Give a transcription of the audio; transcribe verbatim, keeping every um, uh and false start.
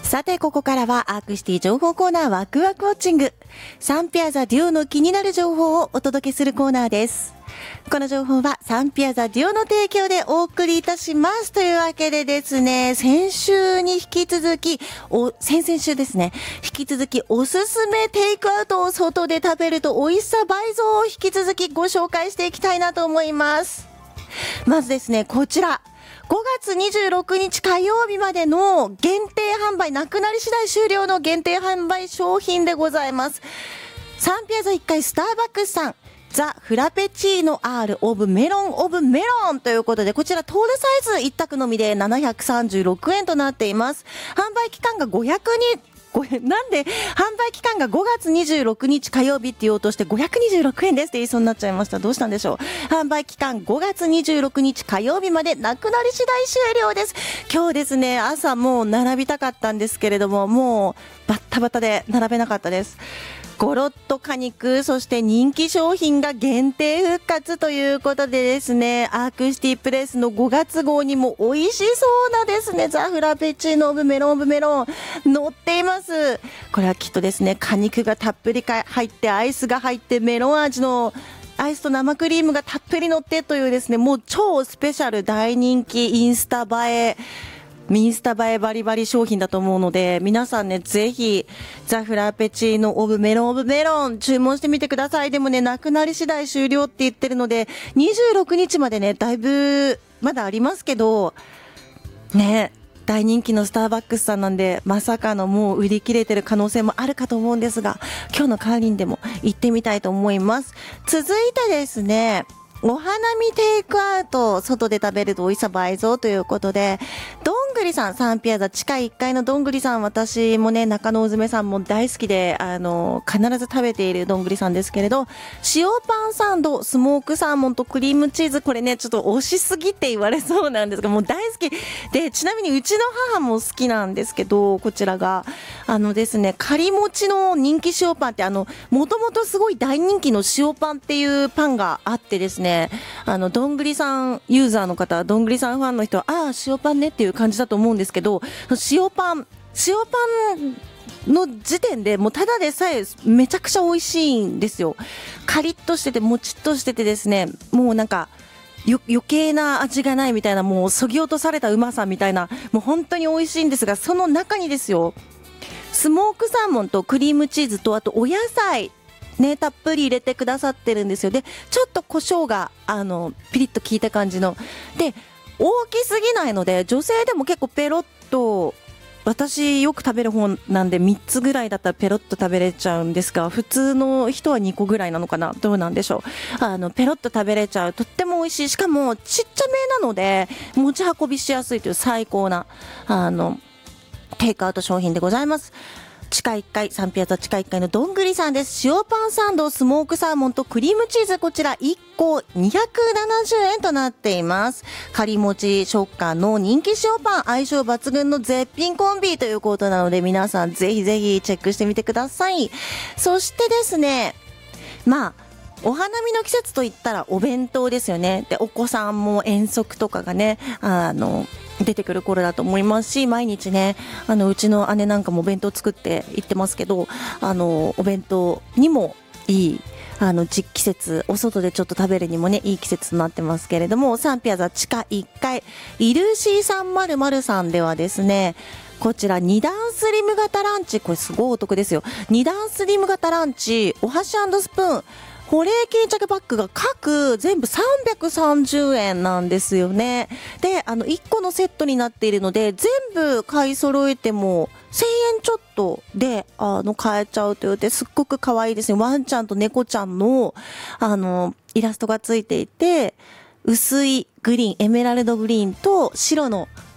さて、ここからはアークシティ情報コーナーワクワクウォッチング。サンピアザデュオの気になる情報をお届けするコーナーです。この情報はサンピアザデュオの提供でお送りいたします。というわけでですね、先週に引き続き、お、先々週ですね、引き続きおすすめテイクアウトを外で食べると美味しさ倍増を引き続きご紹介していきたいなと思います。まずですね、こちら。ごがつにじゅうろくにち火曜日までの限定販売、なくなり次第終了の限定販売商品でございます。サンピアザいっかいスターバックスさん、ザ・フラペチーノ R オブメロンオブメロンということで、こちらトールサイズ一択のみでななひゃくさんじゅうろくえんとなっています。販売期間がごひゃくになんで販売期間がごがつにじゅうろくにち火曜日って言おうとしてごひゃくにじゅうろくえんですって言いそうになっちゃいました。どうしたんでしょう。販売期間ごがつにじゅうろくにち火曜日まで、なくなり次第終了です。今日ですね、朝もう並びたかったんですけれども、もうバッタバタで並べなかったです。ゴロッと果肉、そして人気商品が限定復活ということでですね、アークシティプレスのごがつ号にも美味しそうなですね、ザ・フラペチーノオブメロンオブメロン載っています。これはきっとですね、果肉がたっぷりか入って、アイスが入って、メロン味のアイスと生クリームがたっぷり乗ってというですね、もう超スペシャル大人気インスタ映えミンスタ映えバリバリ商品だと思うので、皆さんね、ぜひザ・フラペチーノオブメロンオブメロン注文してみてください。でもね、なくなり次第終了って言ってるので、にじゅうろくにちまでね、だいぶまだありますけどね、大人気のスターバックスさんなんで、まさかのもう売り切れてる可能性もあるかと思うんですが、今日の代わりにでも行ってみたいと思います。続いてですね、お花見テイクアウト、外で食べると美味しさ倍増ということで、どんぐりさん、サンピアザ地下いっかいのどんぐりさん、私もね、中野うずめさんも大好きで、あの、必ず食べているどんぐりさんですけれど、塩パンサンド、スモークサーモンとクリームチーズ、これね、ちょっと推しすぎって言われそうなんですが、もう大好き。で、ちなみにうちの母も好きなんですけど、こちらが、あのですね、仮餅の人気塩パンって、あの、もともとすごい大人気の塩パンっていうパンがあってですね、あのどんぐりさんユーザーの方、どんぐりさんファンの人は、ああ塩パンねっていう感じだと思うんですけど、塩パン塩パンの時点でもうただでさえめちゃくちゃ美味しいんですよ。カリッとしててもちっとしててですね、もうなんかよ余計な味がないみたいな、もうそぎ落とされたうまさみたいな、もう本当に美味しいんですが、その中にですよ、スモークサーモンとクリームチーズと、あとお野菜ね、たっぷり入れてくださってるんですよ。で、ちょっと胡椒が、あの、ピリッと効いた感じの。で、大きすぎないので、女性でも結構ペロッと、私よく食べる方なんでみっつぐらいだったらペロッと食べれちゃうんですが、普通の人はにこぐらいなのかな、どうなんでしょう。あの、ペロッと食べれちゃう。とっても美味しい。しかも、ちっちゃめなので、持ち運びしやすいという最高な、あの、テイクアウト商品でございます。地下いっかい、サンピアザ地下いっかいのどんぐりさんです。塩パンサンド、スモークサーモンとクリームチーズ、こちらいっこにひゃくななじゅうえんとなっています。仮餅食感の人気塩パン、相性抜群の絶品コンビということなので、皆さんぜひぜひチェックしてみてください。そしてですね、まあお花見の季節といったらお弁当ですよね。で、お子さんも遠足とかがね、あの出てくる頃だと思いますし、毎日ね、あのうちの姉なんかもお弁当作って行ってますけど、あのお弁当にもいい、あの季節、お外でちょっと食べるにもね、いい季節となってますけれども、サンピアザ地下いっかいイルーシーさんまるまるさんではですね、こちらに段スリム型ランチ、これすごいお得ですよ。に段スリム型ランチ、お箸&スプーン、保冷巾着パックが各全部さんびゃくさんじゅうえんなんですよね。で、あのいっこのセットになっているので、全部買い揃えてもせんえんちょっとであの買えちゃうというて、すっごく可愛いですね。ワンちゃんと猫ちゃんのあのイラストがついていて、薄いグリーン、エメラルドグリーンと白の